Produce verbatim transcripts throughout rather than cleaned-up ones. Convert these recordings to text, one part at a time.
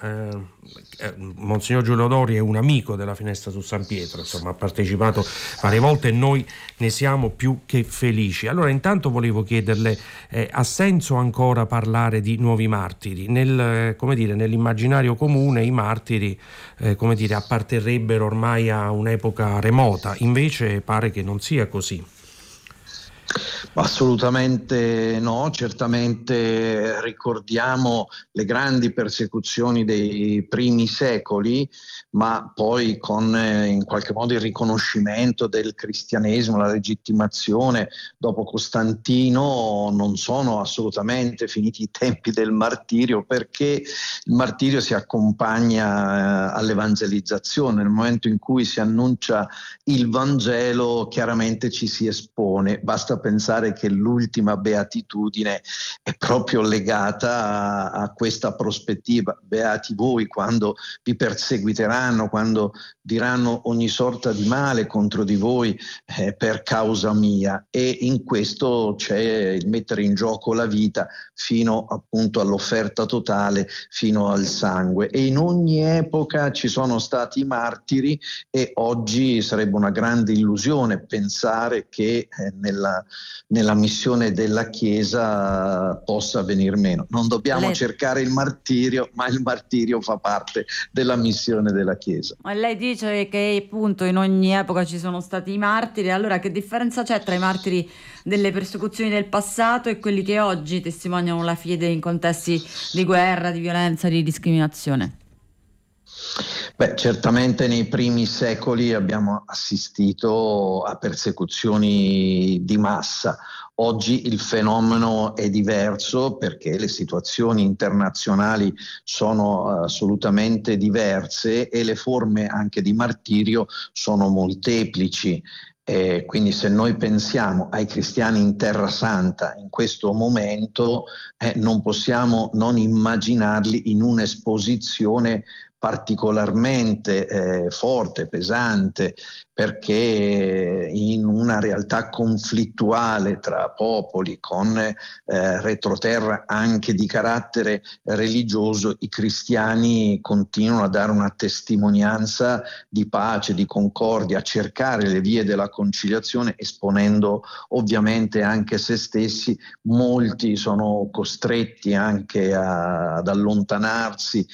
eh, eh, Monsignor Giulio Dori è un amico della Finestra su San Pietro, insomma ha partecipato varie volte e noi ne siamo più che felici. Allora intanto volevo chiederle, eh, ha senso ancora parlare di nuovi martiri? Nel, eh, come dire, nell'immaginario comune i martiri eh, come dire, apparterrebbero ormai a un'epoca remota, invece pare che non sia così. Assolutamente no, certamente ricordiamo le grandi persecuzioni dei primi secoli, ma poi con eh, in qualche modo il riconoscimento del cristianesimo, la legittimazione dopo Costantino, non sono assolutamente finiti i tempi del martirio, perché il martirio si accompagna eh, all'evangelizzazione. Nel momento in cui si annuncia il Vangelo, chiaramente ci si espone. Basta pensare che l'ultima beatitudine è proprio legata a, a questa prospettiva. Beati voi quando vi perseguiteranno, quando diranno ogni sorta di male contro di voi eh, per causa mia, e in questo c'è il mettere in gioco la vita fino appunto all'offerta totale, fino al sangue. E in ogni epoca ci sono stati i martiri, e oggi sarebbe una grande illusione pensare che eh, nella nella missione della Chiesa possa venir meno. Non dobbiamo lei... cercare il martirio, ma il martirio fa parte della missione della Chiesa. Ma lei dice che appunto in ogni epoca ci sono stati i martiri, allora che differenza c'è tra i martiri delle persecuzioni del passato e quelli che oggi testimoniano la fede in contesti di guerra, di violenza, di discriminazione? Beh, certamente nei primi secoli abbiamo assistito a persecuzioni di massa. Oggi il fenomeno è diverso perché le situazioni internazionali sono assolutamente diverse e le forme anche di martirio sono molteplici. Eh, quindi se noi pensiamo ai cristiani in Terra Santa in questo momento, eh, non possiamo non immaginarli in un'esposizione particolarmente eh, forte, pesante, perché in una realtà conflittuale tra popoli con eh, retroterra anche di carattere religioso, i cristiani continuano a dare una testimonianza di pace, di concordia, a cercare le vie della conciliazione, esponendo ovviamente anche se stessi. Molti sono costretti anche a, ad allontanarsi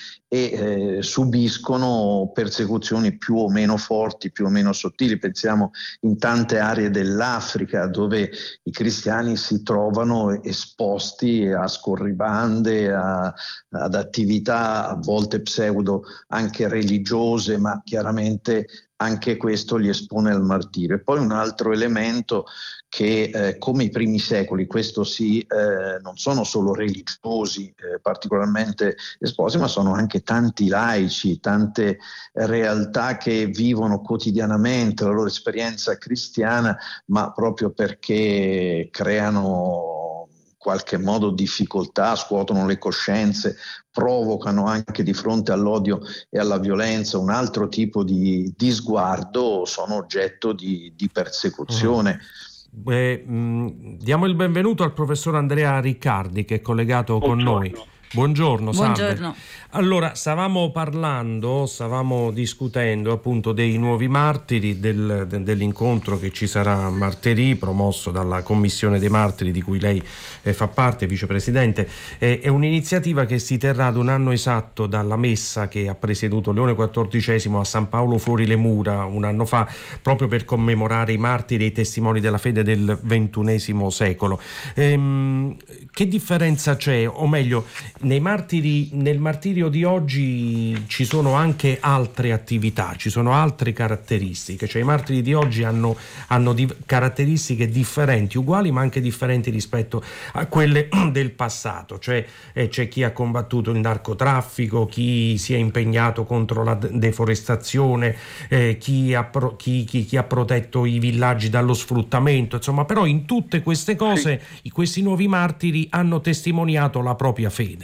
e eh, subiscono persecuzioni più o meno forti, più o meno sottili. Pensiamo in tante aree dell'Africa dove i cristiani si trovano esposti a scorribande, a, ad attività a volte pseudo anche religiose, ma chiaramente anche questo li espone al martirio. E poi un altro elemento che eh, come i primi secoli, questo sì, eh, non sono solo religiosi eh, particolarmente esposti, ma sono anche tanti laici, tante realtà che vivono quotidianamente la loro esperienza cristiana, ma proprio perché creano in qualche modo difficoltà, scuotono le coscienze, provocano anche di fronte all'odio e alla violenza un altro tipo di, di sguardo, sono oggetto di, di persecuzione. Mm. Beh, mh, diamo il benvenuto al professor Andrea Riccardi che è collegato Buongiorno. con noi. Buongiorno, Buongiorno. salve. Allora, stavamo parlando, stavamo discutendo appunto dei nuovi martiri, del, de, dell'incontro che ci sarà a martedì, promosso dalla Commissione dei Martiri di cui lei eh, fa parte, vicepresidente. Eh, è un'iniziativa che si terrà ad un anno esatto dalla messa che ha presieduto Leone quattordicesimo a San Paolo fuori le mura un anno fa, proprio per commemorare i martiri e i testimoni della fede del ventunesimo secolo. Ehm, che differenza c'è, o meglio, nei martiri, nel martirio di oggi ci sono anche altre attività, ci sono altre caratteristiche, cioè i martiri di oggi hanno, hanno di, caratteristiche differenti, uguali ma anche differenti rispetto a quelle del passato, cioè eh, c'è chi ha combattuto il narcotraffico, chi si è impegnato contro la deforestazione, eh, chi, ha pro, chi, chi, chi ha protetto i villaggi dallo sfruttamento, insomma, però in tutte queste cose sì. Questi nuovi martiri hanno testimoniato la propria fede.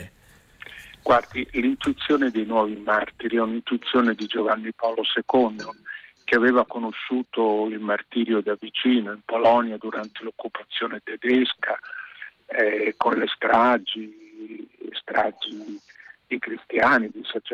Guardi, l'intuizione dei nuovi martiri è un'intuizione di Giovanni Paolo secondo, che aveva conosciuto il martirio da vicino in Polonia durante l'occupazione tedesca, eh, con le stragi, stragi di cristiani, di sacerdoti